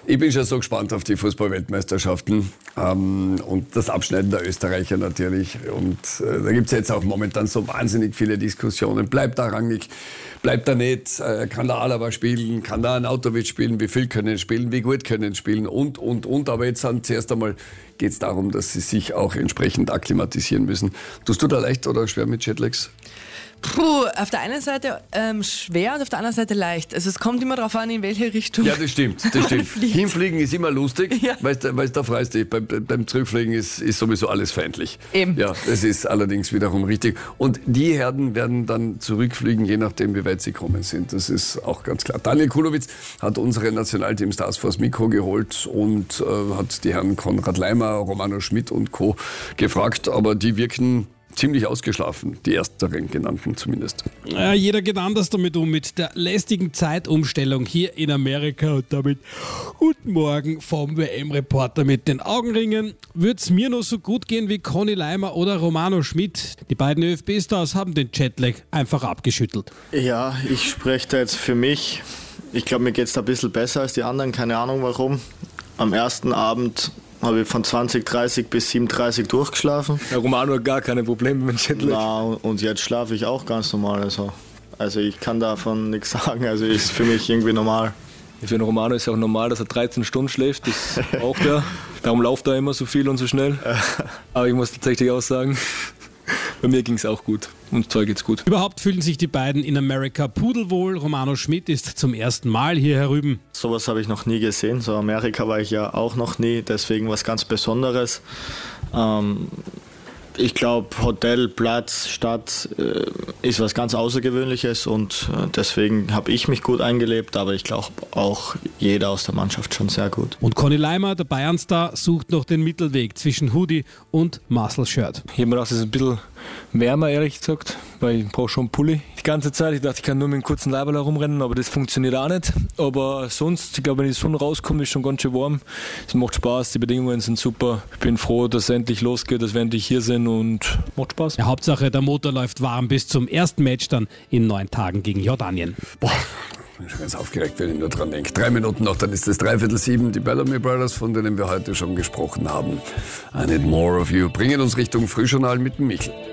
Ich bin schon so gespannt auf die Fußball-Weltmeisterschaften und das Abschneiden der Österreicher natürlich. Und da gibt es jetzt auch momentan so wahnsinnig viele Diskussionen. Bleibt er rangig, bleibt er nicht? Kann der Alaba spielen? Kann der Arnautovic spielen? Wie viel können spielen? Wie gut können spielen? Und. Aber jetzt zuerst einmal geht es darum, dass sie sich auch entsprechend akklimatisieren müssen. Tust du da leicht oder schwer mit Jetlags? Auf der einen Seite schwer und auf der anderen Seite leicht. Also es kommt immer darauf an, in welche Richtung. Ja, das stimmt. Hinfliegen ist immer lustig, ja, weil da freust du dich. Beim Zurückfliegen ist sowieso alles feindlich. Eben. Ja, das ist allerdings wiederum richtig. Und die Herden werden dann zurückfliegen, je nachdem, wie weit sie kommen sind. Das ist auch ganz klar. Daniel Kulowitz hat unsere Nationalteam-Stars vors Mikro geholt und hat die Herren Konrad Laimer, Romano Schmidt und Co. gefragt, aber die wirken ziemlich ausgeschlafen, die ersteren genannten zumindest. Ja, jeder geht anders damit um, mit der lästigen Zeitumstellung hier in Amerika und damit guten Morgen vom WM-Reporter mit den Augenringen. Würde es mir nur so gut gehen wie Conny Laimer oder Romano Schmidt? Die beiden ÖFB-Stars haben den Jetlag einfach abgeschüttelt. Ja, ich spreche da jetzt für mich. Ich glaube, mir geht es da ein bisschen besser als die anderen, keine Ahnung warum. Am ersten Abend habe ich von 20:30 bis 7:30 durchgeschlafen. Der Romano hat gar keine Probleme mit Jetlag. Na, und jetzt schlafe ich auch ganz normal. Also ich kann davon nichts sagen. Also ist für mich irgendwie normal. Für den Romano ist ja auch normal, dass er 13 Stunden schläft. Das braucht er. Darum läuft er immer so viel und so schnell. Aber ich muss tatsächlich auch sagen, bei mir ging es auch gut. Uns zwei geht's gut. Überhaupt fühlen sich die beiden in Amerika pudelwohl. Romano Schmidt ist zum ersten Mal hier herüben. Sowas habe ich noch nie gesehen. So Amerika war ich ja auch noch nie. Deswegen was ganz Besonderes. Ich glaube, Hotel, Platz, Stadt ist was ganz Außergewöhnliches und deswegen habe ich mich gut eingelebt, aber ich glaube auch jeder aus der Mannschaft schon sehr gut. Und Conny Laimer, der Bayern-Star, sucht noch den Mittelweg zwischen Hoodie und Muscle-Shirt. Ich habe mir gedacht, es ist ein bisschen wärmer, ehrlich gesagt, weil ich brauche schon einen Pulli. Die ganze Zeit, ich dachte, ich kann nur mit einem kurzen Leiberl herumrennen, aber das funktioniert auch nicht. Aber sonst, ich glaube, wenn die Sonne rauskommt, ist schon ganz schön warm. Es macht Spaß, die Bedingungen sind super. Ich bin froh, dass es endlich losgeht, dass wir endlich hier sind und macht Spaß. Ja, Hauptsache, der Motor läuft warm bis zum ersten Match dann in 9 Tagen gegen Jordanien. Boah, ich bin schon ganz aufgeregt, wenn ich nur dran denke. 3 Minuten noch, dann ist es 6:45. Die Bellamy Brothers, von denen wir heute schon gesprochen haben. I Need More of You, bringen uns Richtung Frühjournal mit dem Michel.